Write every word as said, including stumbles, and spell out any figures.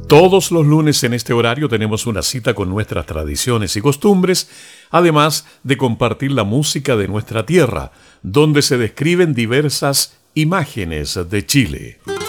Todos los lunes en este horario tenemos una cita con nuestras tradiciones y costumbres, además de compartir la música de nuestra tierra, donde se describen diversas imágenes de Chile.